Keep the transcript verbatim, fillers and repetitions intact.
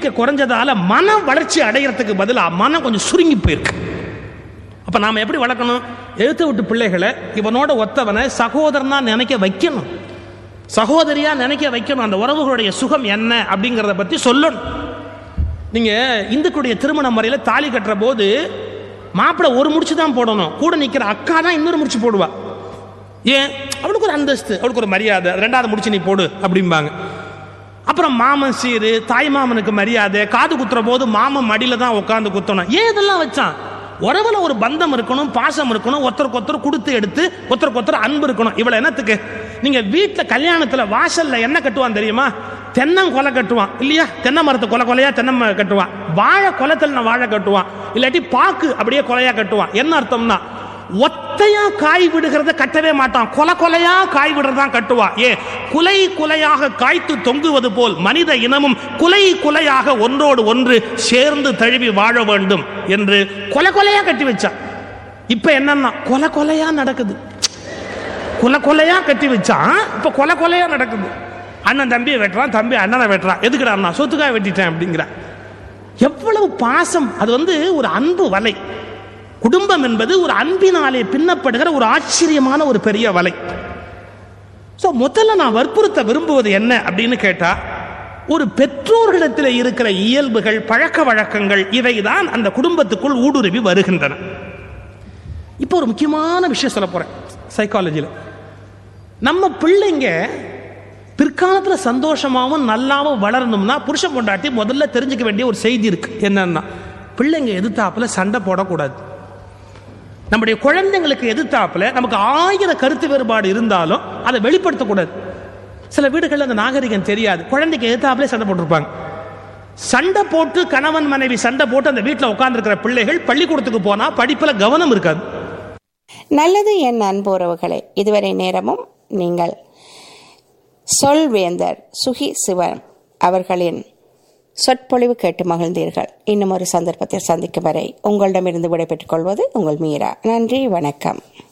எண்ணிக்கை குறைஞ்சதால மன வளர்ச்சி அடைகிறதுக்கு பதிலாக மனம் கொஞ்சம் சுருங்கி போயிருக்கு. அப்ப நாம எப்படி வளர்க்கணும்? எழுத்து விட்டு பிள்ளைகளை இவனோட ஒத்தவனை சகோதரனா நினைக்க வைக்கணும், சகோதரியா நினைக்க வைக்கணும். அந்த உறவுகளுடைய சுகம் என்ன அப்படிங்கிறத பத்தி சொல்லணும். நீங்க இந்துக்களுடைய திருமண முறையில தாலி கட்டுற போது மாப்பிள்ளை ஒரு முடிச்சு தான் போடணும், கூட நிக்கிற அக்கா தான் இன்னொரு முடிச்சு போடுவா. ஏன்? அவளுக்கு ஒரு அந்தஸ்து, அவளுக்கு ஒரு மரியாதை, ரெண்டாவது முடிச்சு நீ போடு அப்படிம்பாங்க. அப்புறம் மாமன் சீரு, தாய் மாமனுக்கு மரியாதை, காது குத்துற போது மாமன் மடியில தான் உட்காந்து குத்தணும். ஏன் இதெல்லாம் வச்சான்? உறவுல ஒரு பந்தம் இருக்கணும், பாசம் இருக்கணும், ஒருத்தருக்கு ஒருத்தர் கொடுத்து எடுத்து ஒருத்தருக்கு ஒருத்தர் அன்பு இருக்கணும். இவ்வளவு என்னத்துக்கு? நீங்க வீட்டுல கல்யாணத்துல வாசல்ல என்ன கட்டுவான் தெரியுமா? தென்னம் கொலை கட்டுவான் இல்லையா? தென்னை மரத்தை கொலை கொலையா தென்னை கட்டுவான். வாழை கொலைத்தல் வாழை கட்டுவான், இல்லாட்டி பாக்கு அப்படியே கொலையா கட்டுவான். என்ன அர்த்தம்னா ஒத்தையா காய் விடுகிறத கட்டவே மாட்டான், கொலை கொலையா காய் விடுறதான் கட்டுவான். ஏ குலை குலையாக காய்த்து தொங்குவது போல் மனித இனமும் குலை குலையாக ஒன்றோடு ஒன்று சேர்ந்து தழுவி வாழ வேண்டும் என்று கொலை கொலையா கட்டி வச்சான். இப்ப என்னன்னா கொலை கொலையா நடக்குது, கொலை கொலையா கட்டி வச்சான், இப்ப கொலை கொலையா நடக்குது. அண்ணன் தம்பியை வெட்டுறான், தம்பி அண்ணனை வெட்டுறான். எதுக்குடா? சொத்துக்காக வெட்டிட்டேன் அப்படிங்கிற. எவ்வளவு பாசம்! அது வந்து ஒரு அன்பு வலை. குடும்பம் என்பது ஒரு அன்பினாலே பின்னப்படுகிற ஒரு ஆச்சரியமான ஒரு பெரிய வலை. சோ முதல்ல நான் வற்புறுத்த விரும்புவது என்ன அப்படின்னு கேட்டா, ஒரு பெற்றோர்களிடத்தில் இருக்கிற இயல்புகள், பழக்க வழக்கங்கள், இவைதான் அந்த குடும்பத்துக்குள் ஊடுருவி வருகின்றன. இப்போ ஒரு முக்கியமான விஷயம் சொல்ல போறேன். சைக்காலஜியில் நம்ம பிள்ளைங்க பிற்காலத்துல சந்தோஷமாவும் நல்லாவும் வளரணும்னா புருஷன் பொண்டாட்டி முதல்ல தெரிஞ்சுக்க வேண்டிய ஒரு செய்தி இருக்கு. என்னன்னா, பிள்ளைங்க எதிர்த்தாப்புல சண்டை போடக்கூடாது. நம்முடைய குழந்தைங்களுக்கு எதிர்த்தாப்புல நமக்கு ஆயிரம் கருத்து வேறுபாடு இருந்தாலும் அதை வெளிப்படுத்தக்கூடாது. சில வீடுகளில் அந்த நாகரிகம் தெரியாது, குழந்தைக்கு எதிர்த்தாப்புல சண்டை போட்டிருப்பாங்க. சண்டை போட்டு கணவன் மனைவி சண்டை போட்டு அந்த வீட்டில் உட்கார்ந்து இருக்கிற பிள்ளைகள் பள்ளிக்கூடத்துக்கு போனா படிப்புல கவனம் இருக்காது. நல்லது என் அன்புறவுகளே, இதுவரை நேரமும் நீங்கள் சொல்வேந்தர் சுகி சிவன் அவர்களின் சொற்பொழிவு கேட்டு மகிழ்ந்தீர்கள். இன்னும் ஒரு சந்தர்ப்பத்தில் சந்திக்கும் வரை உங்களிடமிருந்து விடைபெற்றுக் கொள்வது உங்கள் மீரா. நன்றி, வணக்கம்.